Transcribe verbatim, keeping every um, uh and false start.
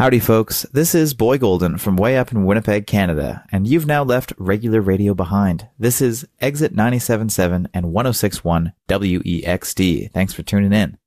Howdy, folks. This is Boy Golden from way up in Winnipeg, Canada, and you've now left regular radio behind. This is Exit ninety-seven point seven and one oh six point one W E X D. Thanks for tuning in.